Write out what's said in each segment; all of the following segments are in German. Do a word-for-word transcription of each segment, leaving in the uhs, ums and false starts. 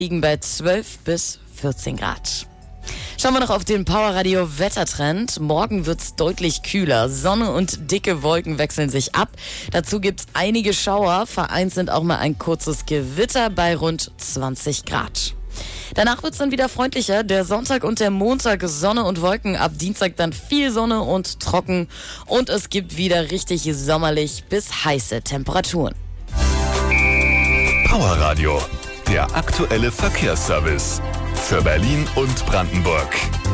liegen bei zwölf bis vierzehn Grad. Schauen wir noch auf den Powerradio Wettertrend. Morgen wird's deutlich kühler. Sonne und dicke Wolken wechseln sich ab. Dazu gibt's einige Schauer. Vereinzelt auch mal ein kurzes Gewitter bei rund zwanzig Grad. Danach wird's dann wieder freundlicher. Der Sonntag und der Montag Sonne und Wolken. Ab Dienstag dann viel Sonne und trocken. Und es gibt wieder richtig sommerlich bis heiße Temperaturen. Powerradio, der aktuelle Verkehrsservice für Berlin und Brandenburg.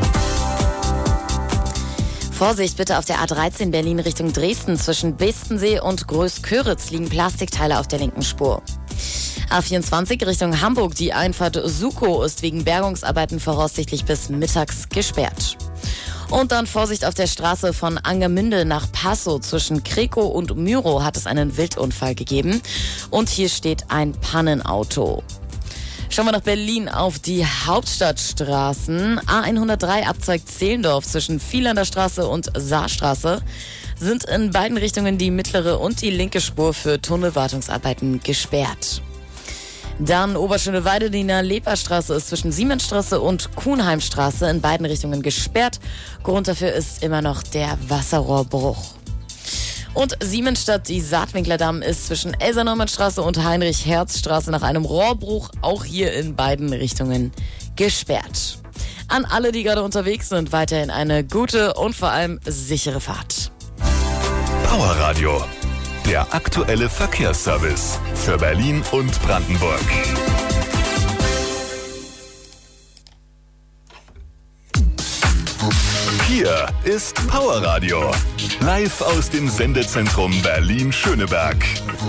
Vorsicht bitte auf der A dreizehn Berlin Richtung Dresden. Zwischen Bestensee und Groß-Köritz liegen Plastikteile auf der linken Spur. A vierundzwanzig Richtung Hamburg. Die Einfahrt Sukow ist wegen Bergungsarbeiten voraussichtlich bis mittags gesperrt. Und dann Vorsicht auf der Straße von Angermünde nach Passau. Zwischen Kreko und Myrow hat es einen Wildunfall gegeben. Und hier steht ein Pannenauto. Schauen wir nach Berlin auf die Hauptstadtstraßen. A hundertdrei Abzweig Zehlendorf zwischen Vielander Straße und Saarstraße sind in beiden Richtungen die mittlere und die linke Spur für Tunnelwartungsarbeiten gesperrt. Dann Oberschöneweide, die Leperstraße ist zwischen Siemensstraße und Kuhnheimstraße in beiden Richtungen gesperrt. Grund dafür ist immer noch der Wasserrohrbruch. Und Siemensstadt, die Saatwinklerdamm ist zwischen Elsa-Neumann-Straße und Heinrich-Herz-Straße nach einem Rohrbruch auch hier in beiden Richtungen gesperrt. An alle, die gerade unterwegs sind, weiterhin eine gute und vor allem sichere Fahrt. Powerradio, der aktuelle Verkehrsservice für Berlin und Brandenburg. Hier ist Powerradio, live aus dem Sendezentrum Berlin-Schöneberg.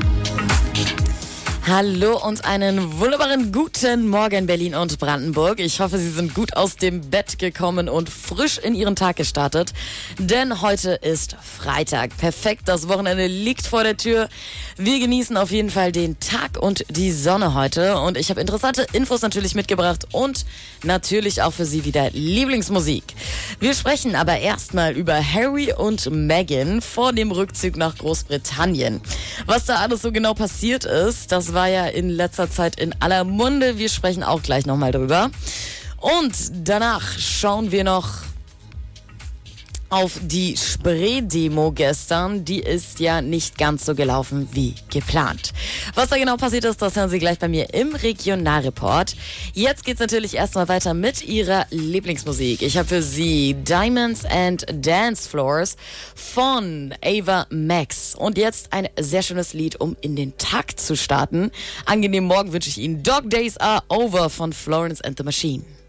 Hallo und einen wunderbaren guten Morgen Berlin und Brandenburg. Ich hoffe, Sie sind gut aus dem Bett gekommen und frisch in Ihren Tag gestartet. Denn heute ist Freitag. Perfekt, das Wochenende liegt vor der Tür. Wir genießen auf jeden Fall den Tag und die Sonne heute. Und ich habe interessante Infos natürlich mitgebracht und natürlich auch für Sie wieder Lieblingsmusik. Wir sprechen aber erstmal über Harry und Meghan vor dem Rückzug nach Großbritannien. Was da alles so genau passiert ist, das war ja in letzter Zeit in aller Munde. Wir sprechen auch gleich nochmal drüber. Und danach schauen wir noch auf die Spree-Demo gestern. Die ist ja nicht ganz so gelaufen wie geplant. Was da genau passiert ist, das hören Sie gleich bei mir im Regionalreport. Jetzt geht's natürlich erstmal weiter mit Ihrer Lieblingsmusik. Ich habe für Sie Diamonds and Dance Floors von Ava Max. Und jetzt ein sehr schönes Lied, um in den Tag zu starten. Angenehmen Morgen wünsche ich Ihnen. Dog Days Are Over von Florence and the Machine.